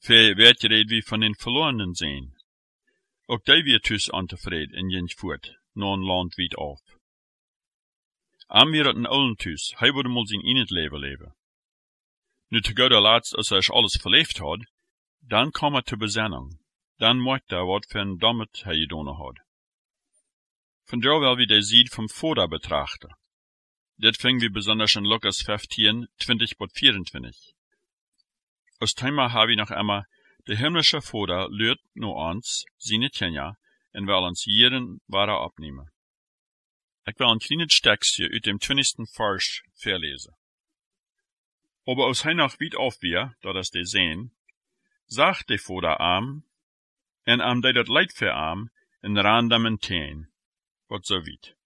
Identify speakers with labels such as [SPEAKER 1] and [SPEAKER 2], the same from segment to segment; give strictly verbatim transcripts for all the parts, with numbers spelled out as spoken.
[SPEAKER 1] Für werd je red wie van den verlorenen zijn. Ook die weer thuis ontevreden en jens voort, na een land wiet af. Am weer het een oulen thuis, hij wilde mal zijn in het leven leven. Nu te goede laatst, als hij alles verleefd had, dan kwam hij te bezinning. Dan mocht hij wat voor een dommet hij gedaan had. Vandaar wel wie de ziet vom Vader betrachten. Dit ving we besonders in Lukas vijftien, twintig tot vierentwintig. Aus Thema habe ich noch einmal, der himmlische Vater lehrt nur uns, seine Kinder, en will uns jeden wahre abnehmen. Ich will ein kleines Textje uit dem twintigsten Vers verlesen. Aber aus Heinach weit auf wir, da das de sehen, sagt der Vater am, en am de dat leid für am, en randam en teen, wat so weit.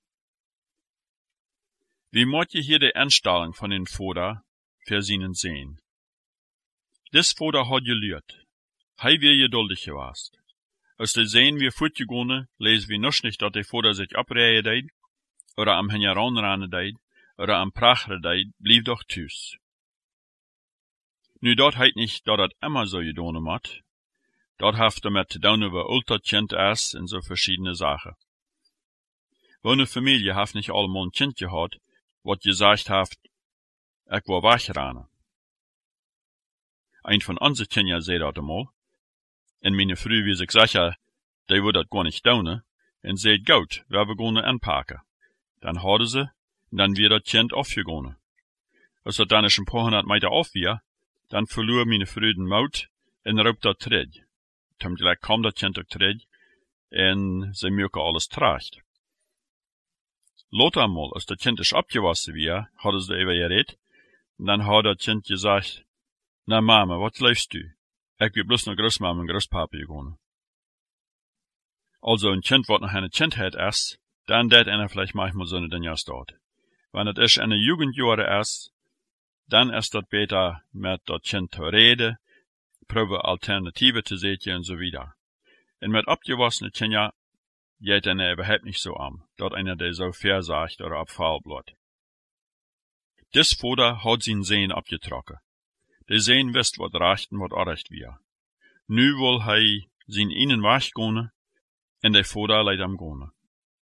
[SPEAKER 1] Wie moet je hier de Anstellung von den Vater für seinen sehen? Des Vater hat gelehrt. Hei wir geduldig gewast. Als de sehen wir fortgegangen, lesen wir noch nicht, dass der Vater sich abreihen deed, oder am Henjaranranen deed, oder am Prachre deed, blieb doch thuis. Nu dat heit nicht, dat dat immer so gedaan mat. Dat haft damit te doen über Ultertjent is en so verschiedene Sachen. Wo eine Familie haft nicht allemal ein Kind gehad, wat gesagt haft, ich war wegrennen. Ein von unseren Kindern zei dat einmal, en meine Frau wie sich sicher, die würde dat gar nicht doen, en zei gut, wir gaan anpacken. Dann hadden sie, en dann wir dat Kind aufgegangen. Als dat dann een paar hundert Meter auf wir, dann verloor meine Frau den Mut, en roep dat terug. Toen gelijk kwam dat Kind ook terug, en ze merken alles tracht. Later einmal, als dat Kind is abgewassen wir, hadden ze even geredet, en dan had dat Kind gesagt, na Mama, wat leefst du? Ik wil bloß naar Großmama en Großpapa gegaan. Also ein Kind, wat nog een Kind het is, dan deed einer vielleicht manchmal so den Jas dort. Wenn het is eine Jugendjahre is, dan is dat beter met dat Kind te reden, probe Alternativen te zetten en so wieder. En met abgewassene Kinder geht einer überhaupt nicht so am, dort einer, der so versagt oder abfall bleibt. Des Vater hat sein Sehen abgetrocken. Der Sehen wisst, wat recht und wat onrecht wir. Nu will hij zijn innen weggehen, en der Vater leidt am gehen.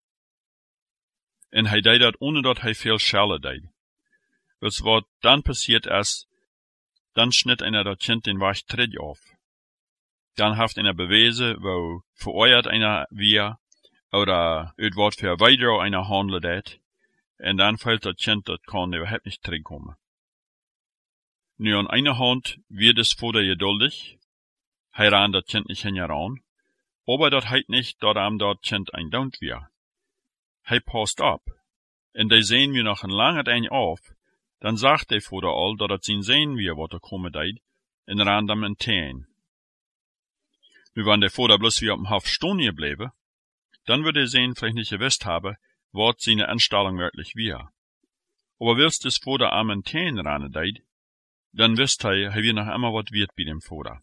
[SPEAKER 1] En hij deed dat ohne dat hij veel schelle deed. Dus wat dan passiert is, dan schnitt einer dat Kind den Weg terug auf. Dan haft einer bewezen, wo vereuert einer wir, oder uit wat für weiter einer handelt dat, en dan fällt dat Kind, dat kann überhaupt nicht terugkommen. Nu an einer Hand wird des Vater geduldig, hij ran dat Kind nicht heran, aber dat heit nicht, dat am dat Kind ein Daunt wir. Hij passt ab, en de sehen wir noch ein langer ein auf, dann sagt der Vater all, dat het zien sehen wir, wat er kommen deed, en ran dam en teen. Nu wann der Vater bloß wie op dem Haft stehen geblieben, dann würde er sehen vielleicht nicht gewusst haben, wat seine Anstellung wirklich wir. Aber willst des Vater am en teen ran deed, dann wisst hij, hij weer noch immer wat wird bei dem Vater.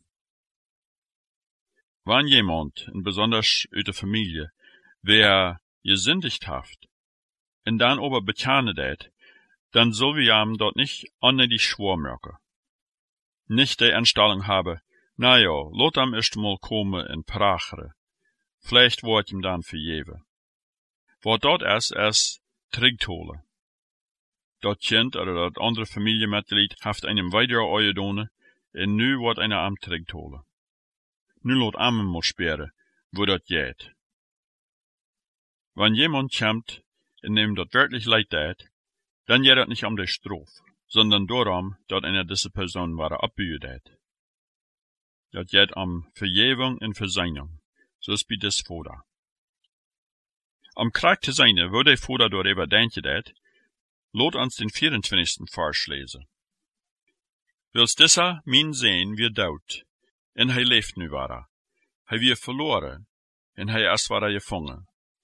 [SPEAKER 1] Wann jemand, en besonders uit de Familie, wer gesündigt haft, en dan aber bekenne dat, dann soll wir ihm dort nicht ohne die Schwur merken. Nicht die Anstellung haben, na ja, lot am erst mal kommen in Prachere. Vielleicht wird ihm dann vergeben. Wat dort ist, ist terugholen. Dat Kind oder dat andere Familienmitglied haft einem weiter eingedaan, en nu wordt einer am terugholen. Nu lot am mal sperren, wo dat geht. Wenn jemand kommt, in dem dat wirklich leid deed, dann geht dat nicht um die Strafe, sondern darum, dat einer diese Person wahre abbühen deed. Dat geht um Vergebung und Versöhnung, so ist bei des Vater. Am Krieg zu sein, wo der Vater darüber denken deed, lot uns den vierundzwanzigsten Vers lesen. Wils dieser mein Sehen wir dood, en hij leeft nu wara. Hij wir verloren, en hij is wara gevangen.